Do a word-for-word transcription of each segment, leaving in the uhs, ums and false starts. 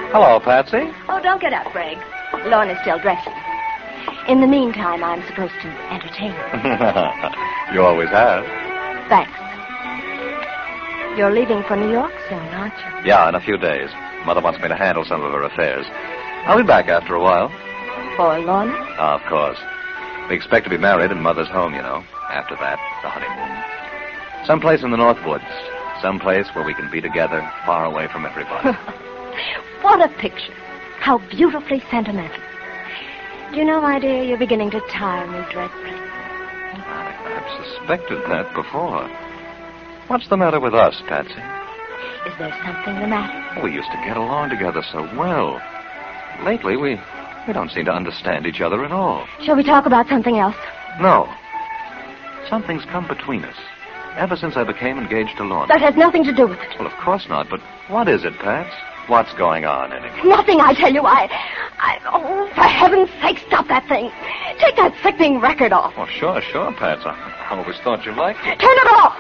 Hello, Patsy. Oh, don't get up, Greg. Lorna's still dressing. In the meantime, I'm supposed to entertain you. You always have. Thanks. You're leaving for New York soon, aren't you? Yeah, in a few days. Mother wants me to handle some of her affairs. I'll be back after a while. For Lorna? Oh, of course. We expect to be married in Mother's home, you know. After that, the honeymoon. Someplace in the North Woods. Someplace where we can be together, far away from everybody. What a picture. How beautifully sentimental. Do you know, my dear, you're beginning to tire me dreadfully. I, I've suspected that before. What's the matter with us, Patsy? Is there something the matter? We used to get along together so well. Lately, we, we don't seem to understand each other at all. Shall we talk about something else? No. Something's come between us. Ever since I became engaged to Lorna. That has nothing to do with it. Well, of course not, but what is it, Pats? What's going on, anyway? Nothing, I tell you. I, I... Oh, for heaven's sake, stop that thing. Take that sickening record off. Oh, sure, sure, Pats. I, I always thought you liked it. Turn it off!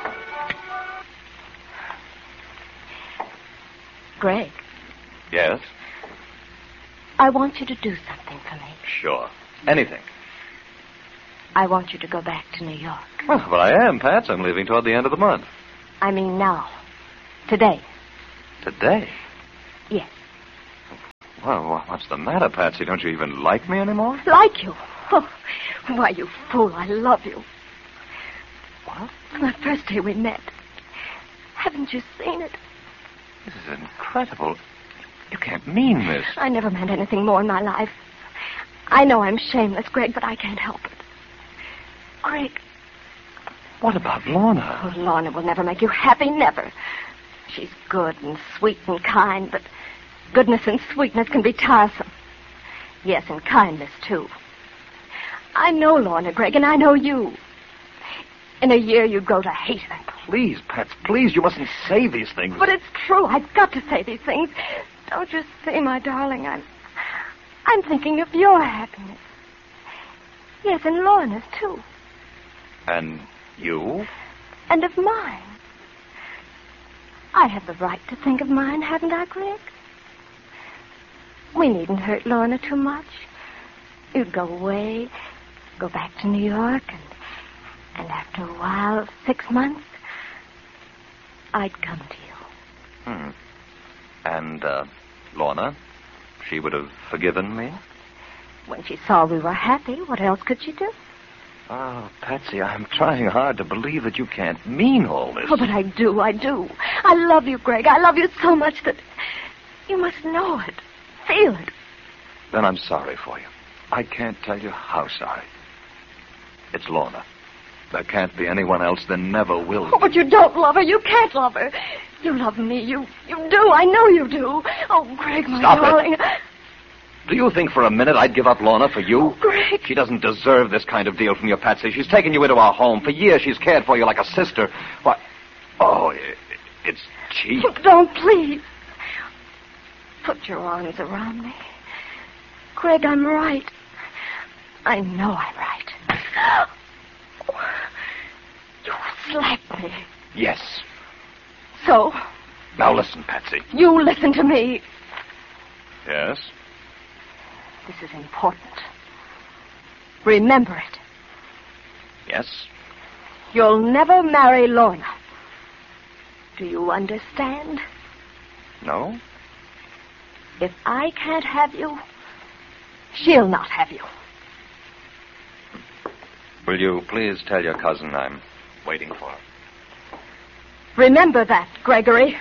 Greg. Yes? I want you to do something for me. Sure. Anything. I want you to go back to New York. Well, but I am, Pats. I'm leaving toward the end of the month. I mean now. Today. Today? Yes. Well, what's the matter, Patsy? Don't you even like me anymore? Like you? Oh, why, you fool, I love you. What? On the first day we met. Haven't you seen it? This is incredible. You can't mean this. I never meant anything more in my life. I know I'm shameless, Greg, but I can't help it. Greg. What about Lorna? Oh, Lorna will never make you happy, never. She's good and sweet and kind, but goodness and sweetness can be tiresome. Yes, and kindness, too. I know Lorna, Greg, and I know you. In a year, you'd grow to hate her. Please, Pats, please, you mustn't say these things. But it's true. I've got to say these things. Don't you see, my darling, I'm... I'm thinking of your happiness. Yes, and Lorna's, too. And you? And of mine. I have the right to think of mine, haven't I, Greg? We needn't hurt Lorna too much. You'd go away, go back to New York, and, and after a while, six months, I'd come to you. Hmm. And, uh, Lorna, she would have forgiven me? When she saw we were happy, what else could she do? Oh, Patsy, I'm trying hard to believe that you can't mean all this. Oh, but I do, I do. I love you, Greg. I love you so much that you must know it, feel it. Then I'm sorry for you. I can't tell you how sorry. It's Lorna. There can't be anyone else. There never will be. Oh, but you don't love her. You can't love her. You love me. You you do. I know you do. Oh, Greg, my Stop darling. It. Do you think for a minute I'd give up Lorna for you? Oh, Greg. She doesn't deserve this kind of deal from you, Patsy. She's taken you into our home. For years she's cared for you like a sister. Why? Oh, it, it's cheap. Oh, don't, please. Put your arms around me. Greg, I'm right. I know I'm right. You slapped me. Yes. So? Now listen, Patsy. You listen to me. Yes? This is important. Remember it. Yes? You'll never marry Lorna. Do you understand? No? If I can't have you, she'll not have you. Will you please tell your cousin I'm waiting for her? Remember that, Gregory.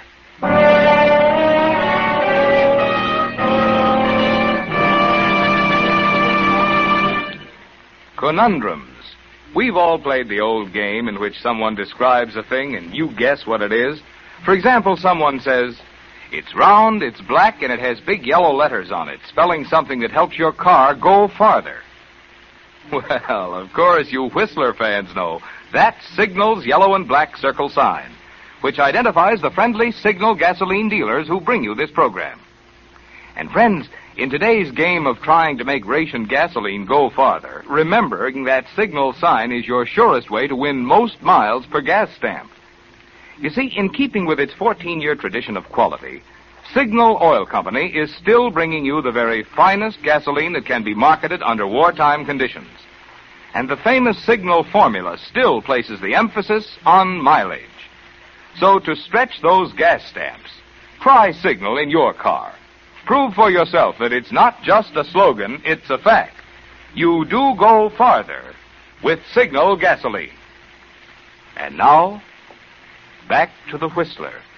Conundrums. We've all played the old game in which someone describes a thing and you guess what it is. For example, someone says, "It's round, it's black, and it has big yellow letters on it, spelling something that helps your car go farther." Well, of course, you Whistler fans know that's Signal's yellow and black circle sign, which identifies the friendly Signal gasoline dealers who bring you this program. And friends, in today's game of trying to make rationed gasoline go farther, remembering that Signal sign is your surest way to win most miles per gas stamp. You see, in keeping with its fourteen-year tradition of quality, Signal Oil Company is still bringing you the very finest gasoline that can be marketed under wartime conditions. And the famous Signal formula still places the emphasis on mileage. So to stretch those gas stamps, try Signal in your car. Prove for yourself that it's not just a slogan, it's a fact. You do go farther with Signal gasoline. And now, back to the Whistler.